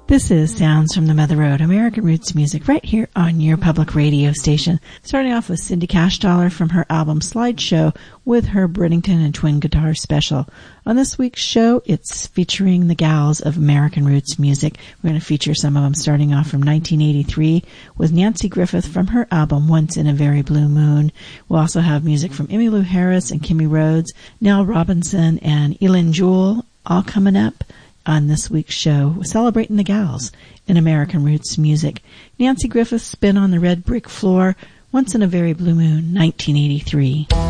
This is Sounds from the Mother Road, American Roots Music, right here on your public radio station. Starting off with Cindy Cashdollar from her album Slideshow with her Brittington and Twin Guitar Special. On this week's show, it's featuring the gals of American Roots Music. We're going to feature some of them starting off from 1983 with Nanci Griffith from her album Once in a Very Blue Moon. We'll also have music from Emmylou Harris and Kimmy Rhodes, Nell Robinson and Elin Jewell, all coming up on this week's show, celebrating the gals in American Roots Music. Nanci Griffith's Spin on the Red Brick Floor, Once in a Very Blue Moon, 1983.